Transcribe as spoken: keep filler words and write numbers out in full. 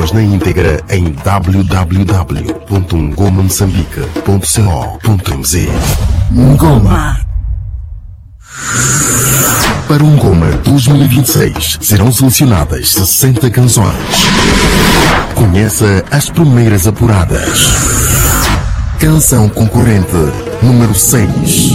canções na íntegra em w w w ponto ngoma moçambique ponto co ponto m z. Ngoma. Para o Ngoma dois mil e vinte e seis serão selecionadas sessenta canções. Conheça as primeiras apuradas. Canção concorrente número seis.